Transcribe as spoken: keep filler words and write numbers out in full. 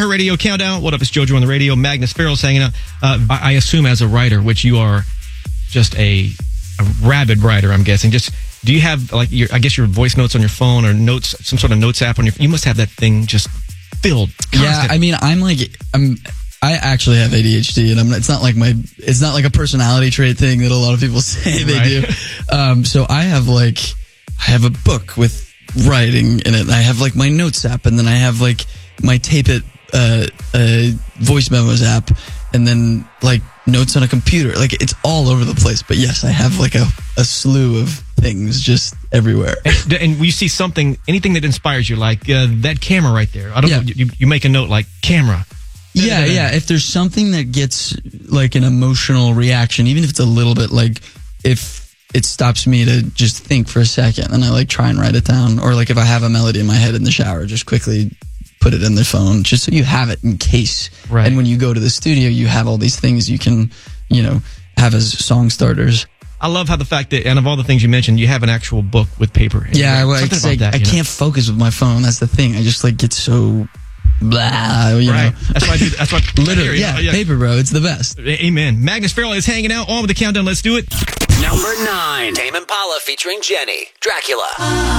iHeartRadio Countdown. What up? It's JoJo on the radio. Magnus Farrell's hanging out. Uh, I, I assume as a writer, which you are just a, a rabid writer, I'm guessing. Just do you have like your, I guess your voice notes on your phone or notes, some sort of notes app on your? You must have that thing just filled. Constant. Yeah, I mean, I'm like, I'm. I actually have A D H D, and I'm. It's not like my. It's not like a personality trait thing that a lot of people say they right. do. Um, so I have like, I have a book with writing in it. And I have like my notes app, and then I have like my Tape It uh, uh, voice memos app, and then like notes on a computer. Like it's all over the place. But yes, I have like a, a slew of things just everywhere. And, and you see something, anything that inspires you, like uh, that camera right there. I don't yeah. know. You, you make a note like camera. Yeah, yeah. If there's something that gets like an emotional reaction, even if it's a little bit, like if it stops me to just think for a second and I like try and write it down, or like if I have a melody in my head in the shower, just quickly put it in the phone just so you have it in case. Right. And when you go to the studio, you have all these things you can, you know, have as song starters. I love how the fact that, and of all the things you mentioned, you have an actual book with paper. Yeah, well, Something it's about like, that, I you know? can't focus with my phone. That's the thing. I just like get so blah, you right. know. That's why I do. That's why. Literally, yeah, yeah. Paper, bro. It's the best. Amen. Magnus Farrell is hanging out on with the countdown. Let's do it. Number nine. Tame Impala featuring Jenny. Dracula.